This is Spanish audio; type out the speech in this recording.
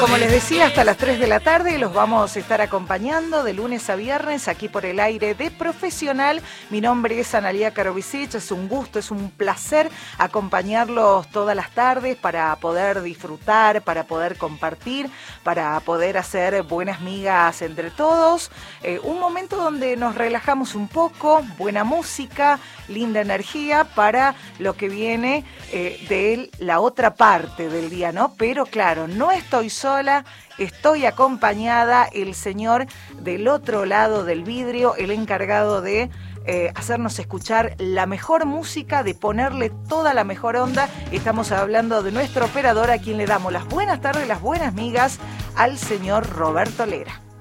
Como les decía, hasta las 3 de la tarde los vamos a estar acompañando de lunes a viernes aquí por el aire de Profesional. Mi nombre es Analía Karovicic, es un gusto, es un placer acompañarlos todas las tardes para poder disfrutar, para poder compartir, para poder hacer buenas migas entre todos. Un momento donde nos relajamos un poco, buena música, linda energía para lo que viene de la otra parte del día, ¿no? Pero claro, no estoy sola, estoy acompañada, el señor del otro lado del vidrio, el encargado de hacernos escuchar la mejor música, de ponerle toda la mejor onda. Estamos hablando de nuestro operador, a quien le damos las buenas tardes, las buenas migas, al señor Roberto Lera.